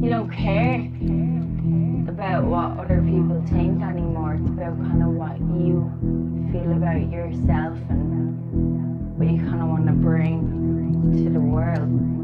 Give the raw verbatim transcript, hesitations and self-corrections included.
you don't care about what other people think anymore. It's about kind of what you feel about yourself and what you kind of want to bring to the world.